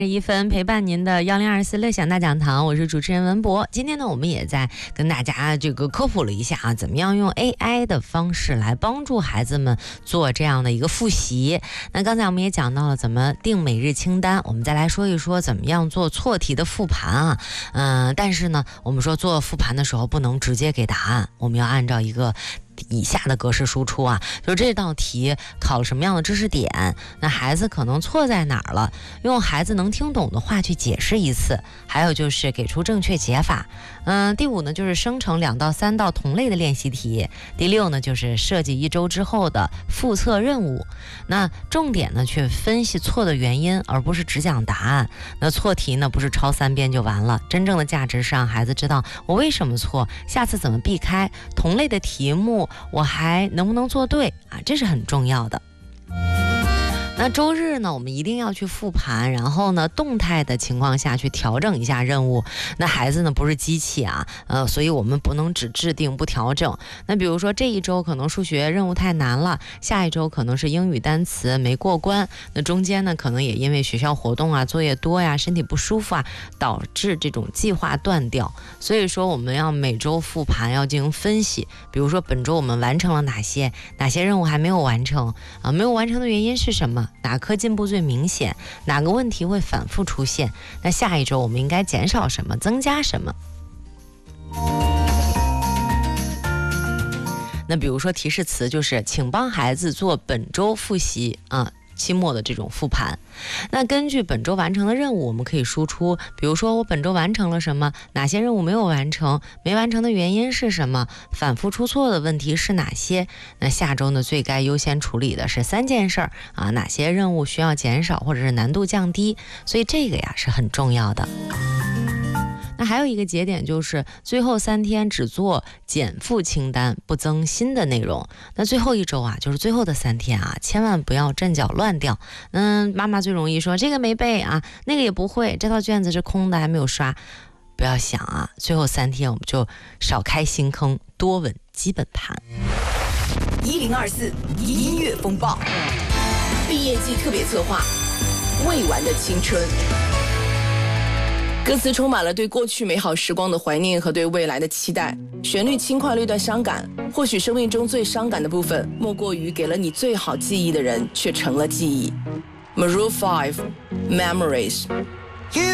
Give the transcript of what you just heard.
一分陪伴您的1024乐享大讲堂，我是主持人文博。今天呢，我们也在跟大家科普了一下啊，怎么样用 AI 的方式来帮助孩子们做这样的一个复习。那刚才我们也讲到了怎么定每日清单，我们再来说一说怎么样做错题的复盘啊。但是呢，我们说做复盘的时候不能直接给答案，我们要按照一个以下的格式输出啊，就是这道题考了什么样的知识点，那孩子可能错在哪儿了，用孩子能听懂的话去解释一次，还有就是给出正确解法。第5呢就是生成2到3道同类的练习题。第6呢就是设计1周之后的复测任务。那重点呢去分析错的原因，而不是只讲答案。那错题呢不是抄3遍就完了，真正的价值是让孩子知道我为什么错，下次怎么避开同类的题目，我还能不能做对啊？这是很重要的。那周日呢，我们一定要去复盘，然后呢，动态的情况下去调整一下任务。那孩子呢不是机器啊，所以我们不能只制定不调整。那比如说这一周可能数学任务太难了，下一周可能是英语单词没过关，那中间呢可能也因为学校活动啊、作业多呀、身体不舒服啊，导致这种计划断掉。所以说我们要每周复盘，要进行分析。比如说本周我们完成了哪些任务还没有完成啊？没有完成的原因是什么？哪科进步最明显？哪个问题会反复出现？那下一周我们应该减少什么，增加什么？那比如说提示词就是请帮孩子做本周复习啊，期末的这种复盘。那根据本周完成的任务，我们可以输出，比如说我本周完成了什么，哪些任务没有完成，没完成的原因是什么，反复出错的问题是哪些。那下周呢最该优先处理的是3件事啊，哪些任务需要减少或者是难度降低，所以这个呀是很重要的。那还有一个节点就是最后3天只做减负清单，不增新的内容。那最后一周啊，就是最后的3天啊，千万不要阵脚乱掉。妈妈最容易说这个没背啊，那个也不会，这套卷子是空的还没有刷。不要想啊，最后3天我们就少开新坑，多稳基本盘。 1024音乐风暴毕业季特别策划，未完的青春。歌词充满了对过去美好时光的怀念和对未来的期待，旋律轻快略带伤感。或许生命中最伤感的部分，莫过于给了你最好记忆的人却成了记忆。Maroon 5 Memories